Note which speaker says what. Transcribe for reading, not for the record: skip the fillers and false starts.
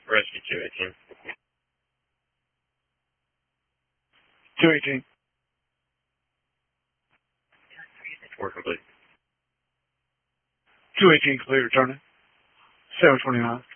Speaker 1: Rescue 218.
Speaker 2: 218.
Speaker 1: We're complete.
Speaker 2: 218 complete, returning. 729.